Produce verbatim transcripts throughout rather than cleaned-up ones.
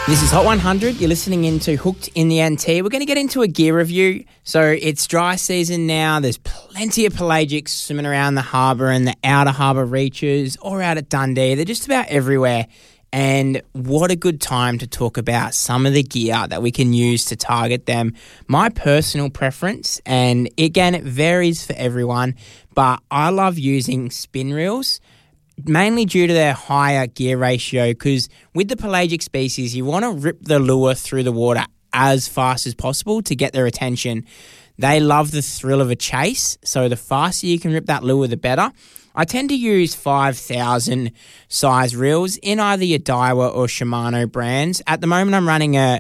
This is Hot one hundred. You're listening into Hooked in the N T. We're going to get into a gear review. So it's dry season now. There's plenty of pelagics swimming around the harbour and the outer harbour reaches or out at Dundee. They're just about everywhere. And what a good time to talk about some of the gear that we can use to target them. My personal preference, and again, it varies for everyone, but I love using spin reels, mainly due to their higher gear ratio, because with the pelagic species, you want to rip the lure through the water as fast as possible to get their attention. They love the thrill of a chase, so the faster you can rip that lure, the better. I tend to use five thousand size reels in either your Daiwa or Shimano brands. At the moment, I'm running a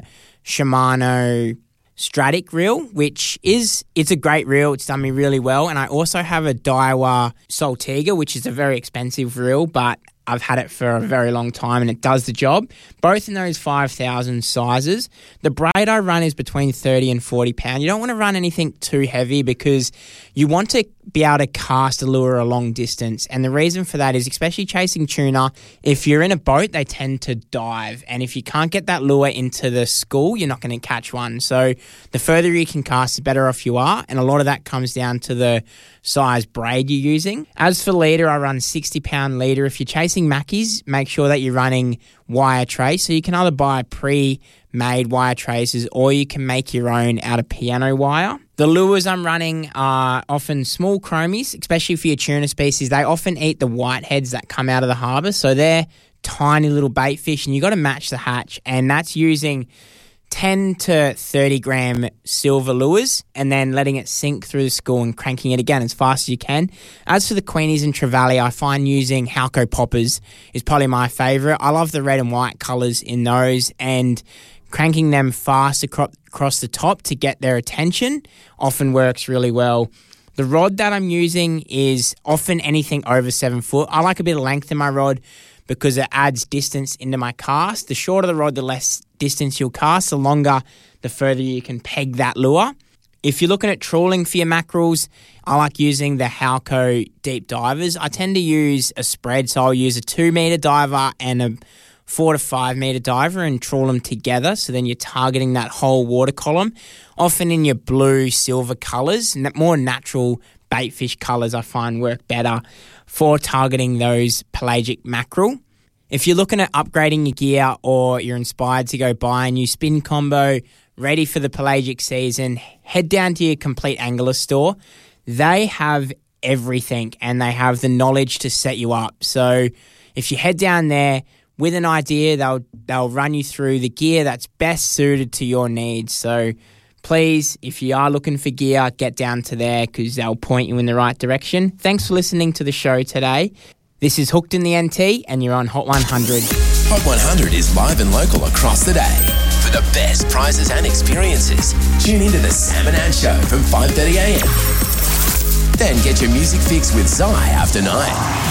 Shimano Stratic reel, which is, it's a great reel. It's done me really well. And I also have a Daiwa Saltiga, which is a very expensive reel, but I've had it for a very long time and it does the job. Both in those five thousand sizes. The braid I run is between thirty and forty pounds. You don't want to run anything too heavy because you want to be able to cast a lure a long distance. And the reason for that is, especially chasing tuna, if you're in a boat, they tend to dive. And if you can't get that lure into the school, you're not going to catch one. So the further you can cast, the better off you are. And a lot of that comes down to the size braid you're using. As for leader, I run sixty pound leader. If you're chasing mackies, make sure that you're running wire trace. So you can either buy pre-made wire traces or you can make your own out of piano wire. The lures I'm running are often small chromies, especially for your tuna species. They often eat the whiteheads that come out of the harbour. So they're tiny little bait fish and you've got to match the hatch. And that's using ten to thirty gram silver lures and then letting it sink through the school and cranking it again as fast as you can. As for the Queenies and Trevally, I find using Halco poppers is probably my favourite. I love the red and white colours in those, and cranking them fast across the top to get their attention often works really well. The rod that I'm using is often anything over seven foot. I like a bit of length in my rod because it adds distance into my cast. The shorter the rod, the less distance you'll cast, the longer, the further you can peg that lure. If you're looking at trawling for your mackerels, I like using the Halco deep divers. I tend to use a spread, so I'll use a two metre diver and a four to five metre diver and trawl them together, so then you're targeting that whole water column, often in your blue, silver colours. More natural baitfish colours I find work better for targeting those pelagic mackerel. If you're looking at upgrading your gear or you're inspired to go buy a new spin combo ready for the pelagic season, head down to your Complete Angler store. They have everything and they have the knowledge to set you up. So if you head down there with an idea, they'll they'll run you through the gear that's best suited to your needs. So please, if you are looking for gear, get down to there because they'll point you in the right direction. Thanks for listening to the show today. This is Hooked in the N T and you're on Hot one hundred. Hot one hundred is live and local across the day. For the best prizes and experiences, tune into the Sam and Ann Show from five thirty a m. Then get your music fix with Zai after nine.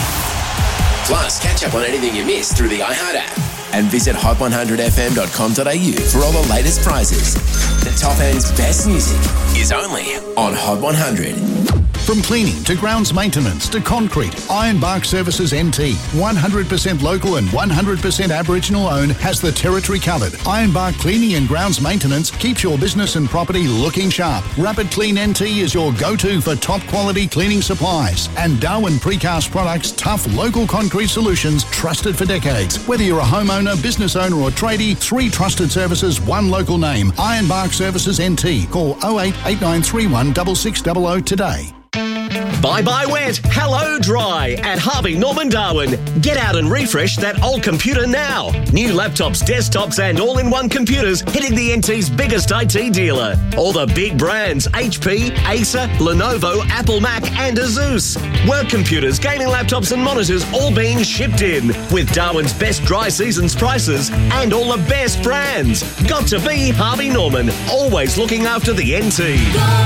Plus, catch up on anything you missed through the iHeart app. And visit hot one hundred f m dot com dot a u for all the latest prizes. The top end's best music is only on Hot one hundred. From cleaning to grounds maintenance to concrete, Ironbark Services N T, one hundred percent local and one hundred percent Aboriginal owned, has the territory covered. Ironbark Cleaning and Grounds Maintenance keeps your business and property looking sharp. Rapid Clean N T is your go-to for top quality cleaning supplies. And Darwin Precast Products, tough local concrete solutions trusted for decades. Whether you're a homeowner, business owner or tradie, three trusted services, one local name. Ironbark Services N T. Call oh eight eight nine three one six six zero zero today. Bye-bye wet, hello dry at Harvey Norman Darwin. Get out and refresh that old computer now. New laptops, desktops and all-in-one computers hitting the N T's biggest I T dealer. All the big brands, H P, Acer, Lenovo, Apple Mac and Asus. Work computers, gaming laptops and monitors all being shipped in with Darwin's best dry seasons prices and all the best brands. Got to be Harvey Norman, always looking after the N T.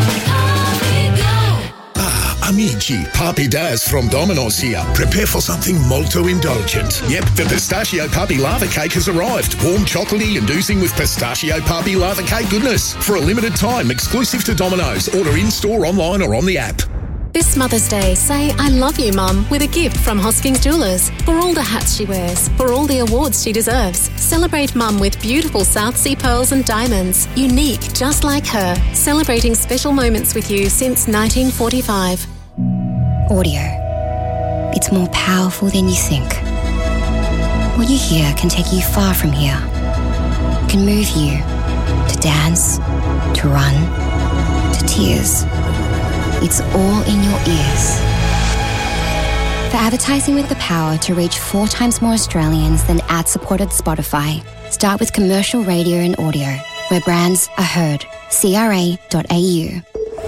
Amici, Papi Daz from Domino's here. Prepare for something molto indulgent. Yep, the Pistachio Papi Lava Cake has arrived. Warm, chocolatey and oozing with Pistachio Papi Lava Cake goodness. For a limited time, exclusive to Domino's. Order in-store, online or on the app. This Mother's Day, say I love you, Mum, with a gift from Hoskins Jewellers. For all the hats she wears, for all the awards she deserves, celebrate Mum with beautiful South Sea pearls and diamonds, unique just like her, celebrating special moments with you since nineteen forty-five. Audio. It's more powerful than you think. What you hear can take you far from here. It can move you to dance, to run, to tears. It's all in your ears. For advertising with the power to reach four times more Australians than ad-supported Spotify, start with commercial radio and audio, where brands are heard. C R A dot A U.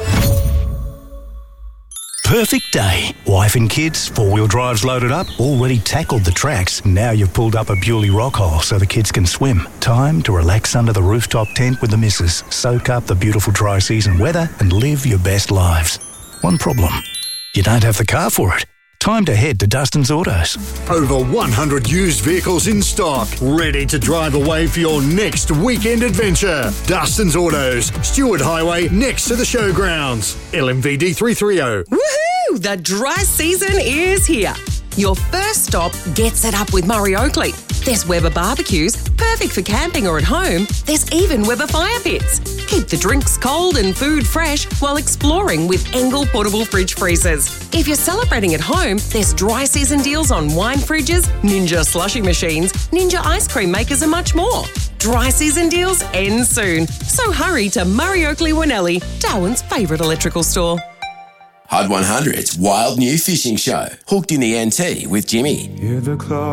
Perfect day. Wife and kids, four-wheel drives loaded up, already tackled the tracks. Now you've pulled up a Bewley rock hole so the kids can swim. Time to relax under the rooftop tent with the missus, soak up the beautiful dry season weather and live your best lives. One problem. You don't have the car for it. Time to head to Dustin's Autos. Over one hundred used vehicles in stock, ready to drive away for your next weekend adventure. Dustin's Autos, Stewart Highway, next to the showgrounds. L M V D three thirty. Woohoo! The dry season is here. Your first stop gets it up with Murray Oakley. There's Weber barbecues, perfect for camping or at home. There's even Weber fire pits. Keep the drinks cold and food fresh while exploring with Engel portable fridge freezers. If you're celebrating at home, there's dry season deals on wine fridges, Ninja slushy machines, Ninja ice cream makers and much more. Dry season deals end soon. So hurry to Murray Oakley Winnelli, Darwin's favourite electrical store. Hot one hundred's Wild New Fishing Show. Hooked in the N T with Jimmy. Hear the clock